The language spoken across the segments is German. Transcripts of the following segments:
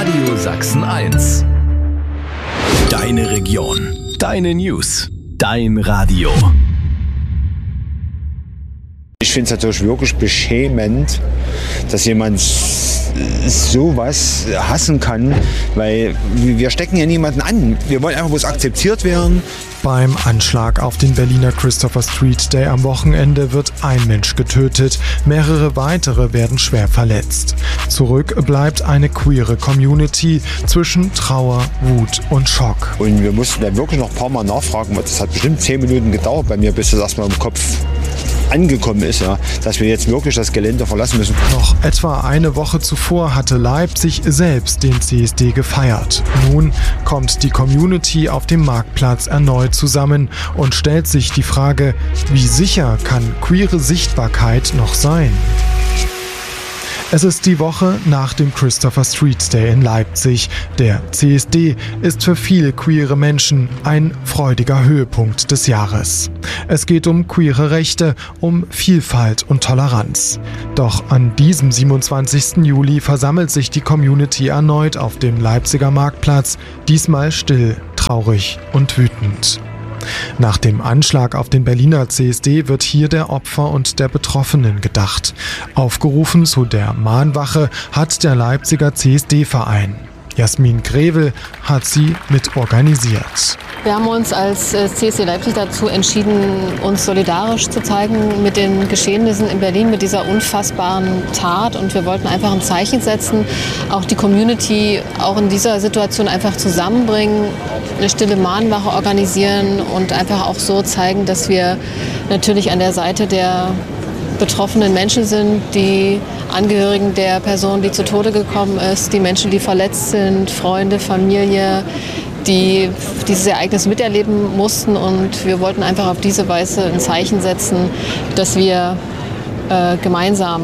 Radio Sachsen 1. Deine Region, deine News, dein Radio. Ich finde es natürlich wirklich beschämend, dass jemand sowas hassen kann, weil wir stecken ja niemanden an. Wir wollen einfach bloß akzeptiert werden. Beim Anschlag auf den Berliner Christopher Street Day am Wochenende wird ein Mensch getötet, mehrere weitere werden schwer verletzt. Zurück bleibt eine queere Community zwischen Trauer, Wut und Schock. Und wir mussten dann wirklich noch ein paar Mal nachfragen, das hat bestimmt 10 Minuten gedauert bei mir, bis das erstmal im Kopf angekommen ist, ja, dass wir jetzt wirklich das Gelände verlassen müssen. Noch etwa eine Woche zuvor hatte Leipzig selbst den CSD gefeiert. Nun kommt die Community auf dem Marktplatz erneut zusammen und stellt sich die Frage, wie sicher kann queere Sichtbarkeit noch sein? Es ist die Woche nach dem Christopher Street Day in Leipzig. Der CSD ist für viele queere Menschen ein freudiger Höhepunkt des Jahres. Es geht um queere Rechte, um Vielfalt und Toleranz. Doch an diesem 27. Juli versammelt sich die Community erneut auf dem Leipziger Marktplatz, diesmal still, traurig und wütend. Nach dem Anschlag auf den Berliner CSD wird hier der Opfer und der Betroffenen gedacht. Aufgerufen zu der Mahnwache hat der Leipziger CSD-Verein. Jasmin Grevel hat sie mit organisiert. Wir haben uns als CSD Leipzig dazu entschieden, uns solidarisch zu zeigen mit den Geschehnissen in Berlin, mit dieser unfassbaren Tat. Und wir wollten einfach ein Zeichen setzen, auch die Community auch in dieser Situation einfach zusammenbringen, eine stille Mahnwache organisieren und einfach auch so zeigen, dass wir natürlich an der Seite der betroffenen Menschen sind, die Angehörigen der Person, die zu Tode gekommen ist, die Menschen, die verletzt sind, Freunde, Familie, die dieses Ereignis miterleben mussten. Und wir wollten einfach auf diese Weise ein Zeichen setzen, dass wir gemeinsam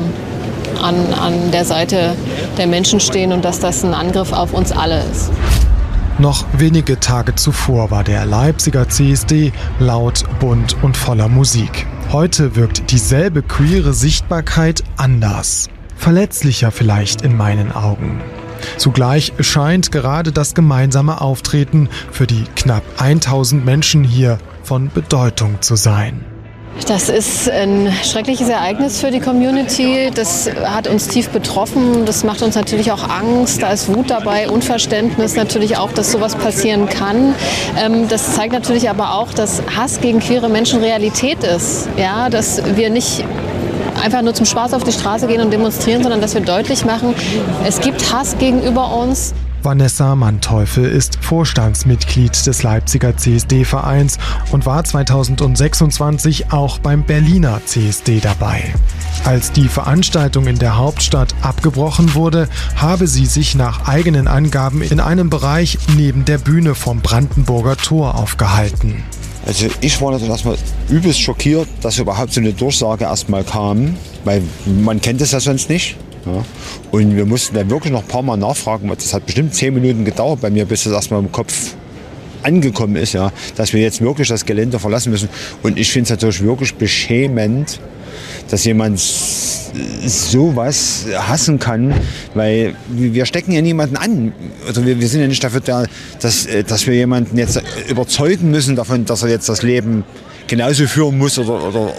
an der Seite der Menschen stehen und dass das ein Angriff auf uns alle ist. Noch wenige Tage zuvor war der Leipziger CSD laut, bunt und voller Musik. Heute wirkt dieselbe queere Sichtbarkeit anders. Verletzlicher vielleicht in meinen Augen. Zugleich scheint gerade das gemeinsame Auftreten für die knapp 1000 Menschen hier von Bedeutung zu sein. Das ist ein schreckliches Ereignis für die Community. Das hat uns tief betroffen. Das macht uns natürlich auch Angst. Da ist Wut dabei, Unverständnis natürlich auch, dass sowas passieren kann. Das zeigt natürlich aber auch, dass Hass gegen queere Menschen Realität ist. Ja, dass wir nicht einfach nur zum Spaß auf die Straße gehen und demonstrieren, sondern dass wir deutlich machen, es gibt Hass gegenüber uns. Vanessa Manteuffel ist Vorstandsmitglied des Leipziger CSD-Vereins und war 2026 auch beim Berliner CSD dabei. Als die Veranstaltung in der Hauptstadt abgebrochen wurde, habe sie sich nach eigenen Angaben in einem Bereich neben der Bühne vom Brandenburger Tor aufgehalten. Also ich war natürlich erstmal übelst schockiert, dass überhaupt so eine Durchsage erstmal kam, weil man kennt es ja sonst nicht. Ja. Und wir mussten dann wirklich noch ein paar Mal nachfragen, das hat bestimmt 10 Minuten gedauert bei mir, bis das erstmal im Kopf angekommen ist, ja, dass wir jetzt wirklich das Gelände verlassen müssen. Und ich finde es natürlich wirklich beschämend, dass jemand sowas hassen kann, weil wir stecken ja niemanden an. Also wir sind ja nicht dafür da, dass wir jemanden jetzt überzeugen müssen davon, dass er jetzt das Leben genauso führen muss oder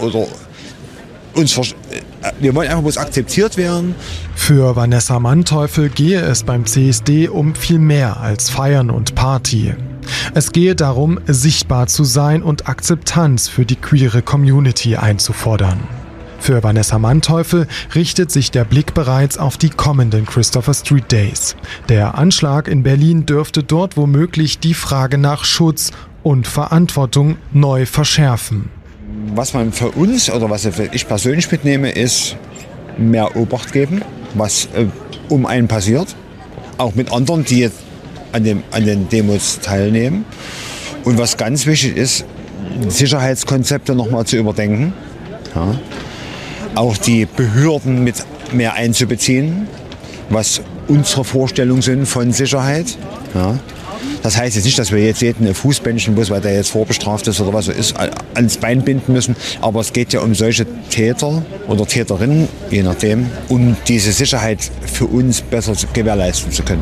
uns wir wollen einfach bloß akzeptiert werden. Für Vanessa Manteuffel gehe es beim CSD um viel mehr als Feiern und Party. Es gehe darum, sichtbar zu sein und Akzeptanz für die queere Community einzufordern. Für Vanessa Manteuffel richtet sich der Blick bereits auf die kommenden Christopher Street Days. Der Anschlag in Berlin dürfte dort womöglich die Frage nach Schutz und Verantwortung neu verschärfen. Was man für uns oder was ich persönlich mitnehme, ist mehr Obacht geben, was um einen passiert. Auch mit anderen, die jetzt an den Demos teilnehmen. Und was ganz wichtig ist, Sicherheitskonzepte nochmal zu überdenken. Ja. Auch die Behörden mit mehr einzubeziehen, was unsere Vorstellungen sind von Sicherheit. Ja. Das heißt jetzt nicht, dass wir jetzt jeden ein Fußbändchen, weil der jetzt vorbestraft ist oder was so ist, ans Bein binden müssen. Aber es geht ja um solche Täter oder Täterinnen, je nachdem, um diese Sicherheit für uns besser gewährleisten zu können.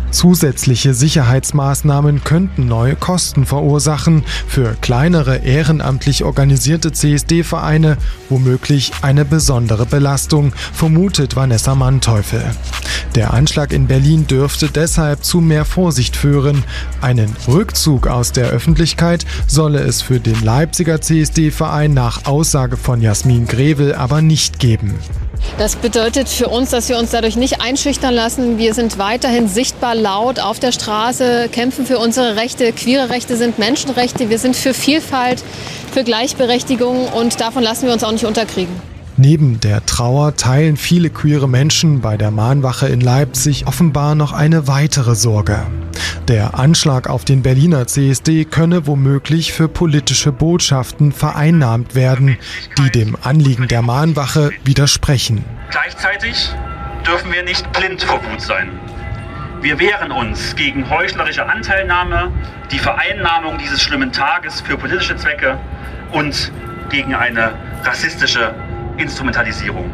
Zusätzliche Sicherheitsmaßnahmen könnten neue Kosten verursachen, für kleinere ehrenamtlich organisierte CSD-Vereine womöglich eine besondere Belastung, vermutet Vanessa Manteuffel. Der Anschlag in Berlin dürfte deshalb zu mehr Vorsicht führen. Einen Rückzug aus der Öffentlichkeit solle es für den Leipziger CSD-Verein nach Aussage von Jasmin Grevel aber nicht geben. Das bedeutet für uns, dass wir uns dadurch nicht einschüchtern lassen. Wir sind weiterhin sichtbar laut auf der Straße, kämpfen für unsere Rechte. Queere Rechte sind Menschenrechte. Wir sind für Vielfalt, für Gleichberechtigung und davon lassen wir uns auch nicht unterkriegen. Neben der Trauer teilen viele queere Menschen bei der Mahnwache in Leipzig offenbar noch eine weitere Sorge. Der Anschlag auf den Berliner CSD könne womöglich für politische Botschaften vereinnahmt werden, die dem Anliegen der Mahnwache widersprechen. Gleichzeitig dürfen wir nicht blind vor Wut sein. Wir wehren uns gegen heuchlerische Anteilnahme, die Vereinnahmung dieses schlimmen Tages für politische Zwecke und gegen eine rassistische Instrumentalisierung.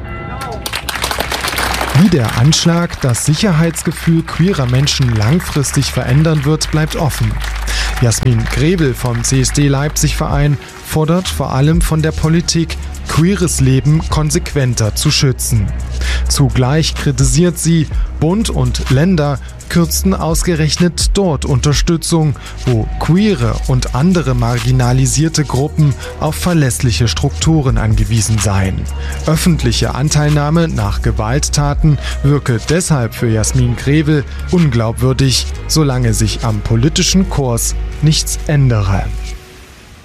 Wie der Anschlag das Sicherheitsgefühl queerer Menschen langfristig verändern wird, bleibt offen. Jasmin Grevel vom CSD Leipzig Verein fordert vor allem von der Politik, queeres Leben konsequenter zu schützen. Zugleich kritisiert sie, Bund und Länder kürzten ausgerechnet dort Unterstützung, wo queere und andere marginalisierte Gruppen auf verlässliche Strukturen angewiesen seien. Öffentliche Anteilnahme nach Gewalttaten wirke deshalb für Jasmin Grevel unglaubwürdig, solange sich am politischen Kurs nichts ändere.